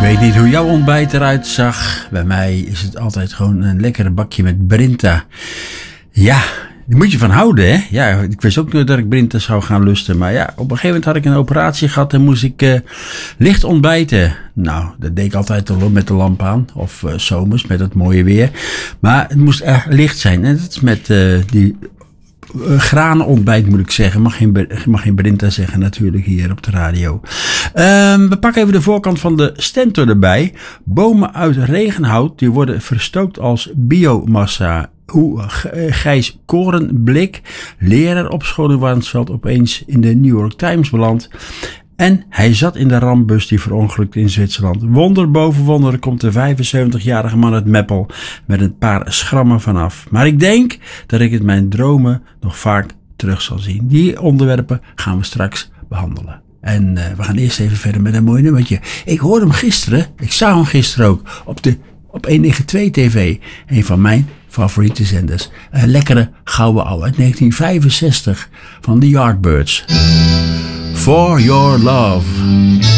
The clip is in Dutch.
weet niet hoe jouw ontbijt eruit zag. Bij mij is het altijd gewoon een lekkere bakje met Brinta. Ja, daar moet je van houden, hè? Ja, ik wist ook nooit dat ik Brinta zou gaan lusten. Maar ja, op een gegeven moment had ik een operatie gehad en moest ik licht ontbijten. Nou, dat deed ik altijd al met de lamp aan. Of zomers met het mooie weer. Maar het moest echt licht zijn. En dat is met die granenontbijt, moet ik zeggen. Mag geen Brinta zeggen natuurlijk hier op de radio. We pakken even de voorkant van de stentor erbij. Bomen uit regenhout die worden verstookt als biomassa. Hoe Gijs Korenblik, leraar op school in Warnsveld, opeens in de New York Times belandt. En hij zat in de rambus die verongelukte in Zwitserland. Wonder boven wonder komt de 75-jarige man uit Meppel met een paar schrammen vanaf. Maar ik denk dat ik het mijn dromen nog vaak terug zal zien. Die onderwerpen gaan we straks behandelen. En we gaan eerst even verder met een mooi nummertje. Ik hoorde hem gisteren, ik zag hem gisteren ook op 192 TV. Een van mijn favoriete zenders. Een lekkere gouden ouwe uit 1965 van The Yardbirds. For Your Love.